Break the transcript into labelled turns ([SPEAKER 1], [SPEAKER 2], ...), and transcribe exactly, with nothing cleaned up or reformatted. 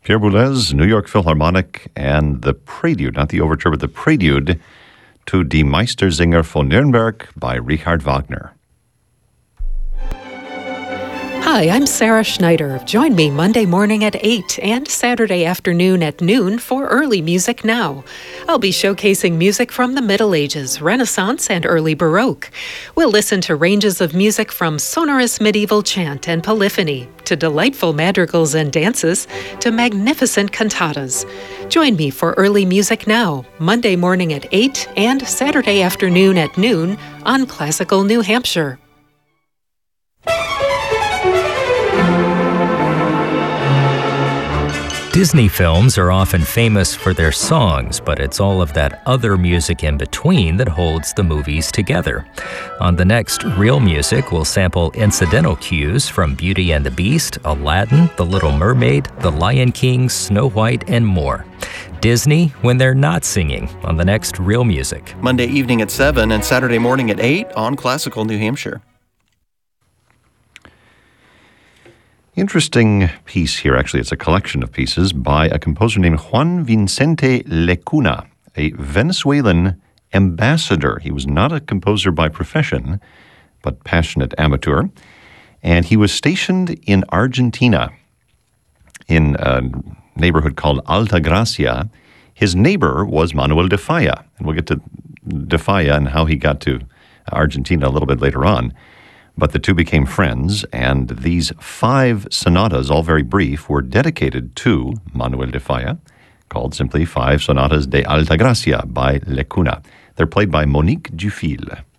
[SPEAKER 1] Pierre Boulez, New York Philharmonic, and the prelude, not the overture, but the prelude to Die Meistersinger von Nürnberg by Richard Wagner.
[SPEAKER 2] Hi, I'm Sarah Schneider. Join me Monday morning at eight and Saturday afternoon at noon for Early Music Now. I'll be showcasing music from the Middle Ages, Renaissance, and early Baroque. We'll listen to ranges of music from sonorous medieval chant and polyphony, to delightful madrigals and dances, to magnificent cantatas. Join me for Early Music Now, Monday morning at eight and Saturday afternoon at noon on Classical New Hampshire.
[SPEAKER 3] Disney films are often famous for their songs, but it's all of that other music in between that holds the movies together. On the next Real Music, we'll sample incidental cues from Beauty and the Beast, Aladdin, The Little Mermaid, The Lion King, Snow White, and more. Disney when they're not singing on the next Real Music.
[SPEAKER 4] Monday evening at seven and Saturday morning at eight on Classical New Hampshire.
[SPEAKER 1] Interesting piece here. Actually, it's a collection of pieces by a composer named Juan Vicente Lecuna, a Venezuelan ambassador. He was not a composer by profession, but passionate amateur. And he was stationed in Argentina in a neighborhood called Alta Gracia. His neighbor was Manuel de Falla. And we'll get to de Falla and how he got to Argentina a little bit later on. But the two became friends, and these five sonatas, all very brief, were dedicated to Manuel de Falla, called simply Five Sonatas de Alta Gracia by Lecuna. They're played by Monique Dufil.